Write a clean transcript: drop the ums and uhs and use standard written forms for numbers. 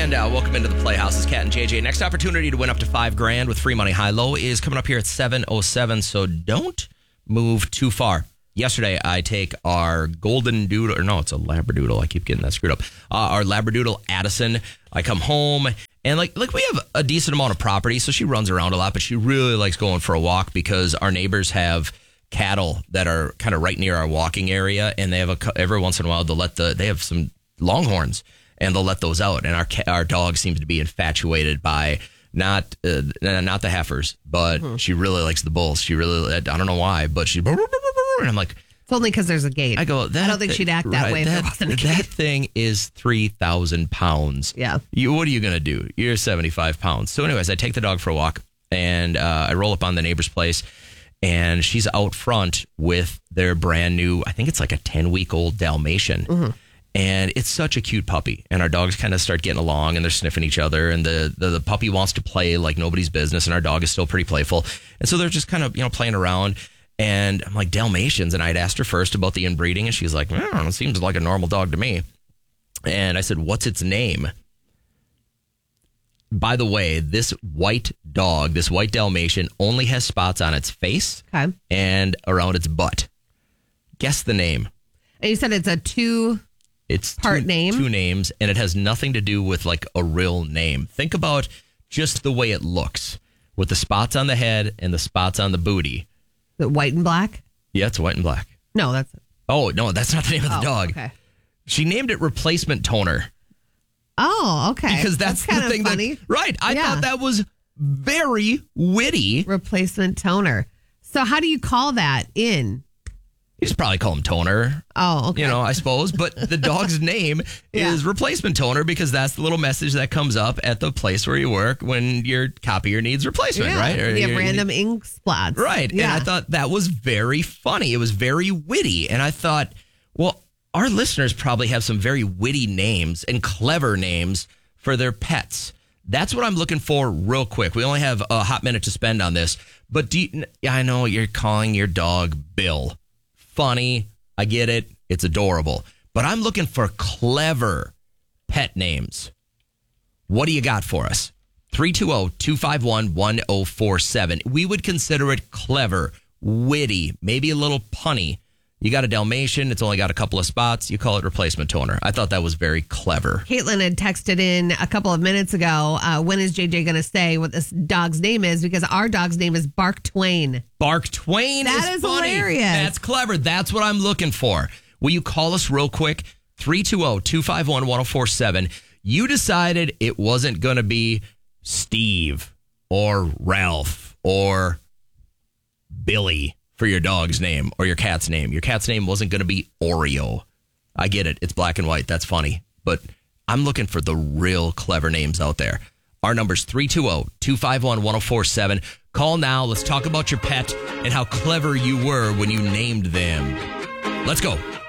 And welcome into the Playhouse. It's Cat and JJ. Next opportunity to win up to $5,000 with free money high-low is coming up here at 7:07, so don't move too far. Yesterday, I take our golden doodle, or no, it's a labradoodle. I keep getting that screwed up. Our labradoodle, Addison. I come home, and like we have a decent amount of property, so she runs around a lot, but she really likes going for a walk because our neighbors have cattle that are kind of right near our walking area, and they have every once in a while they have some longhorns, and they'll let those out. And our dog seems to be infatuated by not the heifers, but she really likes the bulls. She really, I don't know why, but she. And I'm like, it's only because there's a gate. I go, I don't think she'd act that way if there wasn't a gate. That thing is 3,000 pounds. Yeah. What are you going to do? You're 75 pounds. So anyways, I take the dog for a walk, and I roll up on the neighbor's place, and she's out front with their brand new, I think it's like a 10-week-old Dalmatian. Mm-hmm. And it's such a cute puppy. And our dogs kind of start getting along, and they're sniffing each other. And the puppy wants to play like nobody's business, and our dog is still pretty playful. And so they're just kind of, playing around. And I'm like, Dalmatians. And I'd asked her first about the inbreeding, and she's like, I don't know, it seems like a normal dog to me. And I said, what's its name? By the way, this white dog, this white Dalmatian, only has spots on its face and around its butt. Guess the name. And you said it's a two-part name? Two names, and it has nothing to do with like a real name. Think about just the way it looks with the spots on the head and the spots on the booty. The white and black? Yeah, it's white and black. No, that's... Oh, no, that's not the name of the dog. Okay. She named it Replacement Toner. Oh, okay. Because that's kind the of thing. Funny. Right. I thought that was very witty. Replacement Toner. So how do you call that in? You just probably call him Toner. Oh, okay. I suppose. But the dog's name is Replacement Toner because that's the little message that comes up at the place where you work when your copier needs replacement, right? Or you have random ink spots. Right. Yeah. And I thought that was very funny. It was very witty. And I thought, well, our listeners probably have some very witty names and clever names for their pets. That's what I'm looking for real quick. We only have a hot minute to spend on this. But I know you're calling your dog Bill. Funny. I get it. It's adorable. But I'm looking for clever pet names. What do you got for us? 320-251-1047. We would consider it clever, witty, maybe a little punny. You got a Dalmatian. It's only got a couple of spots. You call it Replacement Toner. I thought that was very clever. Caitlin had texted in a couple of minutes ago, when is JJ going to say what this dog's name is? Because our dog's name is Bark Twain. Bark Twain that is funny. Hilarious. That's clever. That's what I'm looking for. Will you call us real quick? 320-251-1047. You decided it wasn't going to be Steve or Ralph or Billy for your dog's name or your cat's name. Your cat's name wasn't going to be Oreo. I get it. It's black and white. That's funny. But I'm looking for the real clever names out there. Our number's 320-251-1047. Call now. Let's talk about your pet and how clever you were when you named them. Let's go.